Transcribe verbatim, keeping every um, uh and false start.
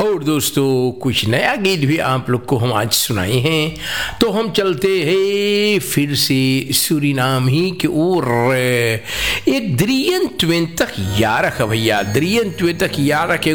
और दोस्तों कुछ नया गीत भी आप लोग को हम आज सुनाए हैं, तो हम चलते हैं फिर से सूरीनाम ही की ओर। एक द्रियन ट्वेंटक यारक भैया, द्रियन ट्वेंटक यारक